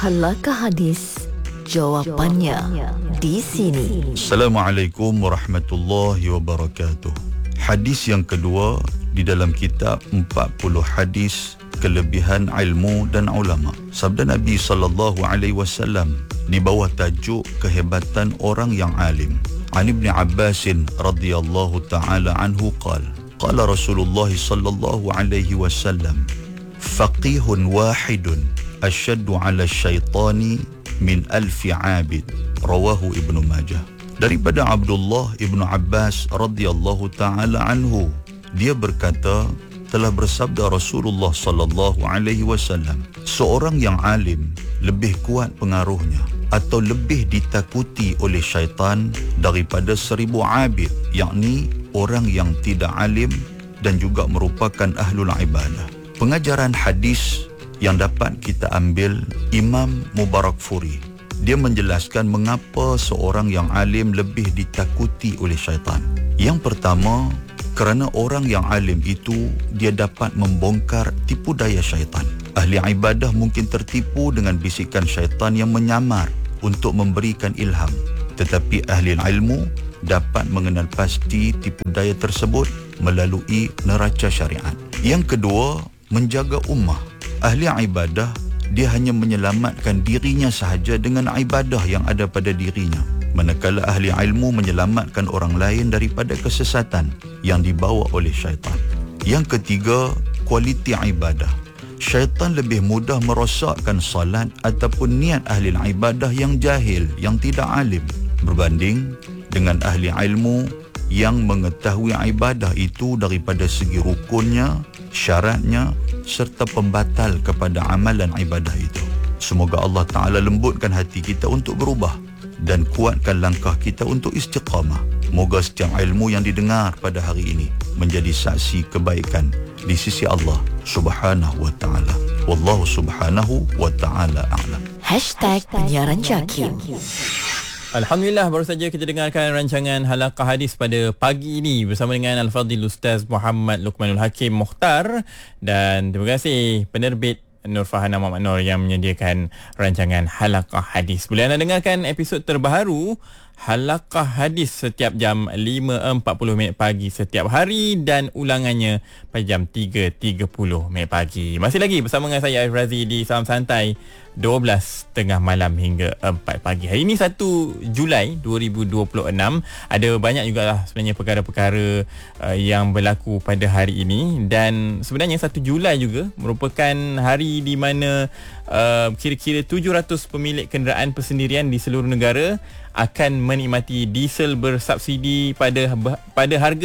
Halakah hadis? Jawapannya di sini. Assalamualaikum warahmatullahi wabarakatuh. Hadis yang kedua di dalam kitab 40 hadis kelebihan ilmu dan ulama. Sabda Nabi SAW di bawah tajuk kehebatan orang yang alim. An Ibn Abbas radhiyallahu ta'ala anhu qala Rasulullah sallallahu alaihi wasallam faqihun wahidun asyaddu 'ala syaitani min alfi 'abid, rawahu Ibnu Majah. Daripada Abdullah Ibnu Abbas radhiyallahu ta'ala anhu, dia berkata, telah bersabda Rasulullah sallallahu alaihi wasallam, seorang yang alim lebih kuat pengaruhnya atau lebih ditakuti oleh syaitan daripada 1000 abid, yakni orang yang tidak alim dan juga merupakan ahlul ibadah. Pengajaran hadis yang dapat kita ambil, Imam Mubarakfuri, dia menjelaskan mengapa seorang yang alim lebih ditakuti oleh syaitan. Yang pertama, kerana orang yang alim itu dia dapat membongkar tipu daya syaitan. Ahli ibadah mungkin tertipu dengan bisikan syaitan yang menyamar untuk memberikan ilham, tetapi ahli ilmu dapat mengenal pasti tipu daya tersebut melalui neraca syariat. Yang kedua, menjaga ummah. Ahli ibadah dia hanya menyelamatkan dirinya sahaja dengan ibadah yang ada pada dirinya, manakala ahli ilmu menyelamatkan orang lain daripada kesesatan yang dibawa oleh syaitan. Yang ketiga, kualiti ibadah. Syaitan lebih mudah merosakkan salat ataupun niat ahli ibadah yang jahil, yang tidak alim, berbanding dengan ahli ilmu yang mengetahui ibadah itu daripada segi rukunnya, syaratnya serta pembatal kepada amalan ibadah itu. Semoga Allah Ta'ala lembutkan hati kita untuk berubah dan kuatkan langkah kita untuk istiqamah. Moga setiap ilmu yang didengar pada hari ini menjadi saksi kebaikan di sisi Allah Subhanahu wa Ta'ala. Wallahu Subhanahu wa Ta'ala a'lam. #penyiaran Jakim. Alhamdulillah, baru saja kita dengarkan rancangan Halaqah Hadis pada pagi ini bersama dengan Al-Fadhil Ustaz Muhammad Luqmanul Hakim Mukhtar, dan terima kasih penerbit Nur Fahana Muhammad Nur yang menyediakan rancangan Halaqah Hadis. Boleh anda dengarkan episod terbaru Halaqah Hadis setiap jam 5.40 pagi setiap hari dan ulangannya pada jam 3.30 pagi. Masih lagi bersama dengan saya Arif Razi di Salam Santai 12 tengah malam hingga 4 pagi. Hari ini 1 Julai 2026. Ada banyak jugalah sebenarnya perkara-perkara yang berlaku pada hari ini, dan sebenarnya 1 Julai juga merupakan hari di mana kira-kira 700 pemilik kenderaan persendirian di seluruh negara akan menikmati diesel bersubsidi pada harga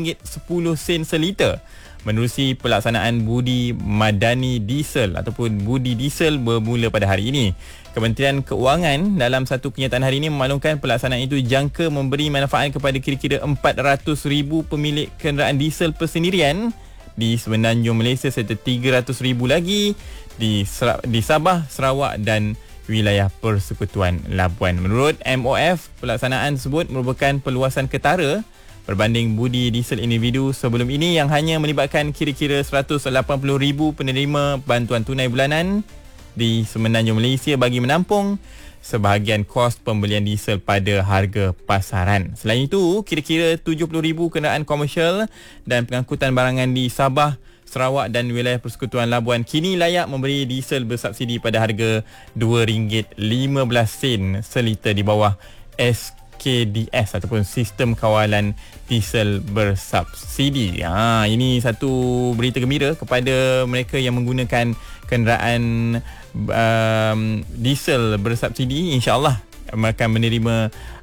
RM2.10 seliter menerusi pelaksanaan budi madani diesel ataupun budi diesel bermula pada hari ini. Kementerian Keuangan dalam satu kenyataan hari ini memaklumkan pelaksanaan itu jangka memberi manfaat kepada kira-kira 400,000 pemilik kenderaan diesel persendirian di Semenanjung Malaysia serta 300,000 lagi di Sabah, Sarawak dan wilayah Persekutuan Labuan. Menurut MOF, pelaksanaan tersebut merupakan perluasan ketara berbanding budi diesel individu sebelum ini yang hanya melibatkan kira-kira 180,000 penerima bantuan tunai bulanan di Semenanjung Malaysia bagi menampung sebahagian kos pembelian diesel pada harga pasaran. Selain itu, kira-kira 70,000 kenderaan komersial dan pengangkutan barangan di Sabah, Sarawak dan wilayah Persekutuan Labuan kini layak memberi diesel bersubsidi pada harga RM2.15 seliter di bawah SKDS ataupun Sistem Kawalan Diesel Bersubsidi. Ini satu berita gembira kepada mereka yang menggunakan kenderaan diesel bersubsidi. InsyaAllah mereka akan menerima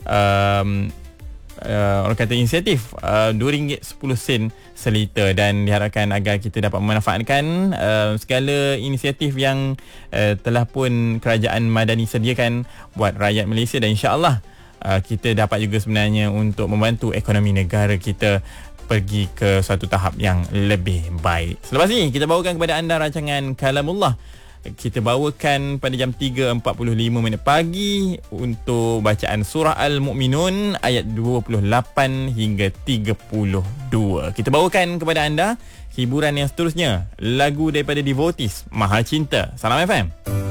orang kata inisiatif RM2.10 seliter, dan diharapkan agar kita dapat memanfaatkan segala inisiatif yang telah pun kerajaan Madani sediakan buat rakyat Malaysia, dan insyaAllah kita dapat juga sebenarnya untuk membantu ekonomi negara kita pergi ke suatu tahap yang lebih baik. Selepas ini kita bawakan kepada anda rancangan Kalamullah. Kita bawakan pada jam 3.45 pagi untuk bacaan surah Al-Mu'minun ayat 28 hingga 32. Kita bawakan kepada anda hiburan yang seterusnya, lagu daripada Devotees, Mahal Cinta. Salam FM.